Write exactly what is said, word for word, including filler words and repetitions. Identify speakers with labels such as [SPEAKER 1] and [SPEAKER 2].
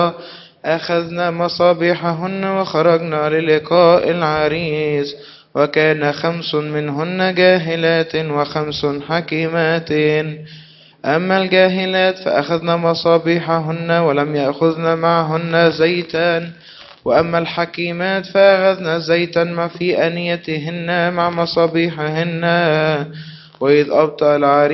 [SPEAKER 1] أخذنا مصابيحهن وخرجنا للقاء العريس، وكان خمس منهن جاهلات وخمس حكيمات. أما الجاهلات فأخذنا مصابيحهن ولم يأخذن معهن زيتا، وأما الحكيمات فأخذنا زيتا في أنيتهن مع مصابيحهن. وإذ أبطأ العريس